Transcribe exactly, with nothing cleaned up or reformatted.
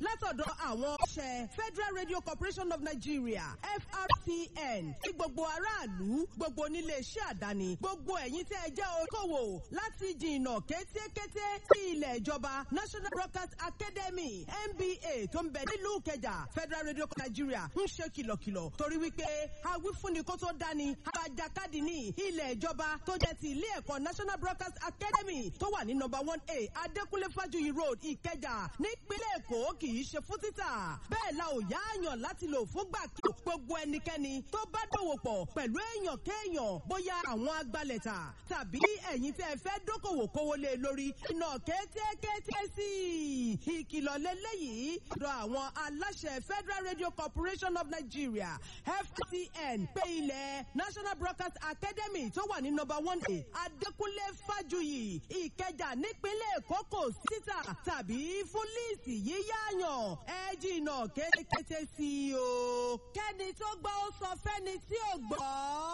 látọ̀dọ̀ àwọn ọ̀ṣẹ́ Federal Radio Corporation of Nigeria F R C N tí gbogbo aráàlú gbogbo onílé iṣẹ́ àdáni gbogbo ẹ̀yin tẹ́ ẹ jẹ́ okòwò láti jìnnà kétékété sí ilẹ̀ ìjọba National Broadcast Academy N B A tó ń bẹ nílùú Ìkẹjà Federal Radio Nigeria ń ṣe kìlọ̀kìlọ̀ torí wípé awífúnni kó tó dání àjàkadì ní ilẹ̀ ìjọba tó jẹ́ ti ilé ẹ̀kọ́ National Broadcast Academy tó wà ní number one A Adékúnlé Fájuyì Road Ìkẹjà nípínlẹ̀ Èkó kì í ṣe fún títà bẹ́ẹ̀ la ò yá àyàn láti lò fúngbà kí gbogbo ẹnikẹ́ni tó bá dòwò pọ̀ pẹ̀lú èèyàn kéèyàn bóyá àwọn agbálẹ̀ta tàbí ẹ̀yin tẹ́ ẹ fẹ́ dókòwò kówó lé lórí iná kétékété sí i ìkìlọ̀ lélẹ́yìí rọ àwọn aláṣẹ Federal Radio Corporation of Nigeria F C N pé ilẹ̀ National Broadcast Academy tó wà ní number one A Adékúnlé Fájuyì Ìkẹjà nípínlẹ̀ Èkó kò sí títà tàbí fún líìsì yíyáyàn ẹ jìnnà kétékété sí i o kẹ́ni tó gbọ́ ó sọ fẹ́ni tí ò gbọ́.